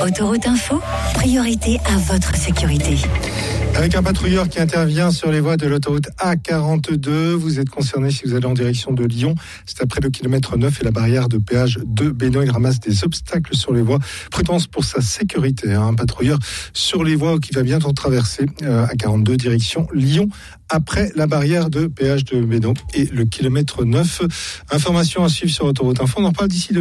Autoroute Info, priorité à votre sécurité. Avec un patrouilleur qui intervient sur les voies de l'autoroute A42, vous êtes concerné si vous allez en direction de Lyon. C'est après le kilomètre 9 et la barrière de péage de Bénois. Il ramasse des obstacles sur les voies. Prudence pour sa sécurité. Un patrouilleur sur les voies qui va bientôt traverser A42 direction Lyon après la barrière de péage de Bénois et le kilomètre 9. Information à suivre sur Autoroute Info. On en parle d'ici